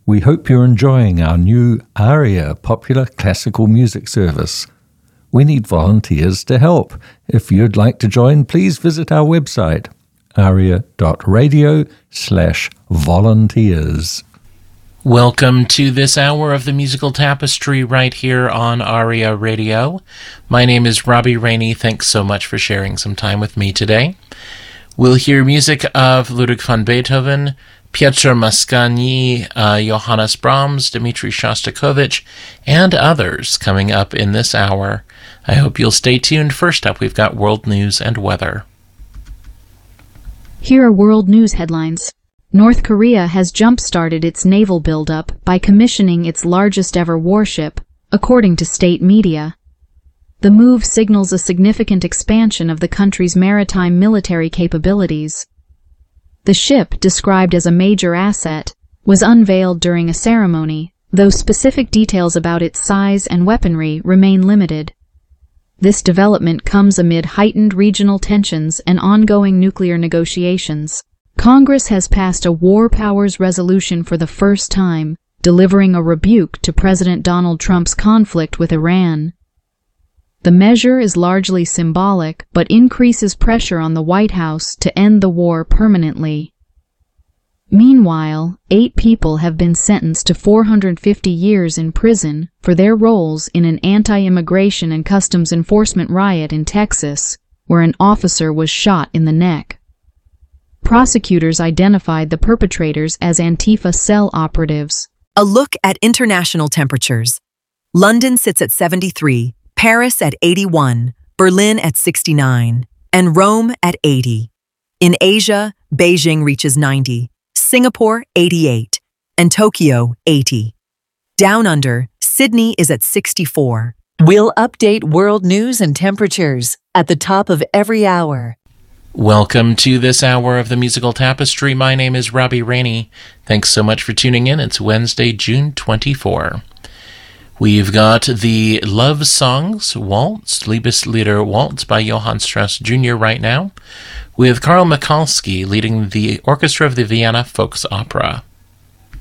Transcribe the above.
We hope you're enjoying our new ARIA popular classical music service. We need volunteers to help. If you'd like to join, please visit our website, aria.radio/volunteers. Welcome to this hour of the Musical Tapestry right here on ARIA Radio. My name is Robbie Rainey. Thanks so much for sharing some time with me today. We'll hear music of Ludwig van Beethoven, Piotr Mascagni, Johannes Brahms, Dmitri Shostakovich, and others coming up in this hour. I hope you'll stay tuned. First up, we've got world news and weather. Here are world news headlines. North Korea has jump-started its naval buildup by commissioning its largest-ever warship, according to state media. The move signals a significant expansion of the country's maritime military capabilities. The ship, described as a major asset, was unveiled during a ceremony, though specific details about its size and weaponry remain limited. This development comes amid heightened regional tensions and ongoing nuclear negotiations. Congress has passed a War Powers Resolution for the first time, delivering a rebuke to President Donald Trump's conflict with Iran. The measure is largely symbolic, but increases pressure on the White House to end the war permanently. Meanwhile, 8 people have been sentenced to 450 years in prison for their roles in an anti-immigration and customs enforcement riot in Texas, where an officer was shot in the neck. Prosecutors identified the perpetrators as Antifa cell operatives. A look at international temperatures. London sits at 73, Paris at 81, Berlin at 69, and Rome at 80. In Asia, Beijing reaches 90, Singapore 88, and Tokyo 80. Down under, Sydney is at 64. We'll update world news and temperatures at the top of every hour. Welcome to this hour of the Musical Tapestry. My name is Robbie Rainey. Thanks so much for tuning in. It's Wednesday, June 24. We've got the Love Songs Waltz, Liebeslieder Waltz by Johann Strauss Jr. right now, with Karl Mikalski leading the orchestra of the Vienna Volksopera.